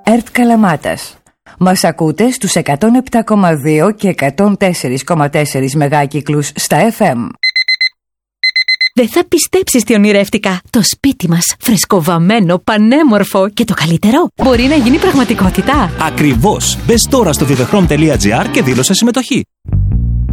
ΕΡΤ Καλαμάτας. Μας ακούτε στους 107,2 και 104,4 μεγάκυκλους στα FM. Δεν θα πιστέψεις τι ονειρεύτηκα. Το σπίτι μας, φρεσκοβαμμένο, πανέμορφο και το καλύτερο, μπορεί να γίνει πραγματικότητα. Ακριβώς. Μπες τώρα στο vivechrome.gr και δήλωσε συμμετοχή.